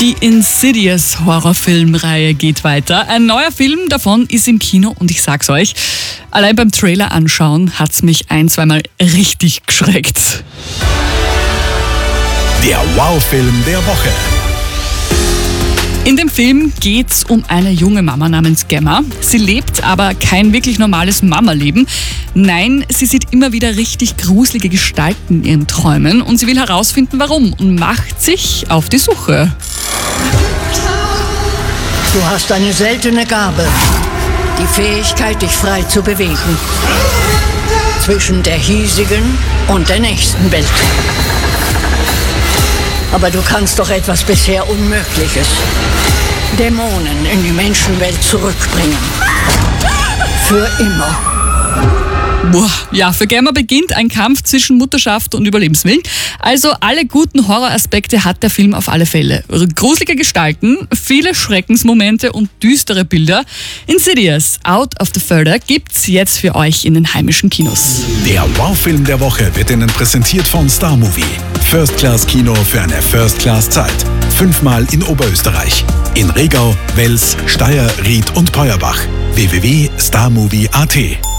Die Insidious-Horrorfilmreihe geht weiter. Ein neuer Film davon ist im Kino und ich sag's euch, allein beim Trailer anschauen hat's mich zweimal richtig geschreckt. Der Wow-Film der Woche. In dem Film geht's um eine junge Mama namens Gemma. Sie lebt aber kein wirklich normales Mama-Leben. Nein, sie sieht immer wieder richtig gruselige Gestalten in ihren Träumen und sie will herausfinden, warum und macht sich auf die Suche. Du hast eine seltene Gabe, die Fähigkeit, dich frei zu bewegen. Zwischen der hiesigen und der nächsten Welt. Aber du kannst doch etwas bisher Unmögliches. Dämonen in die Menschenwelt zurückbringen. Für immer. Boah, ja, für Gemma beginnt ein Kampf zwischen Mutterschaft und Überlebenswillen. Also alle guten Horroraspekte hat der Film auf alle Fälle. Gruselige Gestalten, viele Schreckensmomente und düstere Bilder. Insidious, Out of the Further gibt's jetzt für euch in den heimischen Kinos. Der Wow-Film der Woche wird Ihnen präsentiert von Star Movie. First-Class-Kino für eine First-Class-Zeit. 5-mal in Oberösterreich. In Regau, Wels, Steyr, Ried und Peuerbach. www.starmovie.at